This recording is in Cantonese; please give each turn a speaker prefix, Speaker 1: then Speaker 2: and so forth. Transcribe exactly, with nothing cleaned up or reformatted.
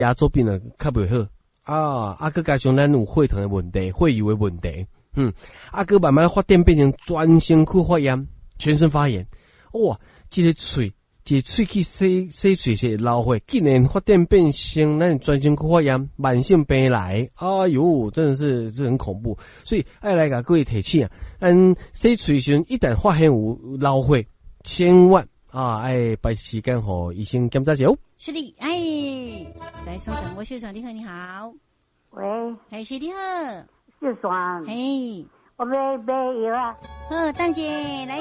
Speaker 1: 牙周病啊较袂好啊，啊佮加上咱有血糖的问题、血油的问题，嗯，啊佮慢慢发展变成全身躯发炎、全身发炎，哇，这个喙。一个喙齿洗洗喙是老化，竟然发展变成咱全身躯发炎、慢性病来，哎呦，真的是这很恐怖。所以爱来甲各位提醒啊，咱洗喙时一旦发现有老化，千万啊爱把时间给医生检查一下哦。
Speaker 2: 是的，哎，来稍等，我秀爽，你好，你好，
Speaker 3: 喂，
Speaker 2: 哎，是你好，
Speaker 3: 秀爽，
Speaker 2: 哎，
Speaker 3: 我买买药啊。
Speaker 2: 好，蛋姐来。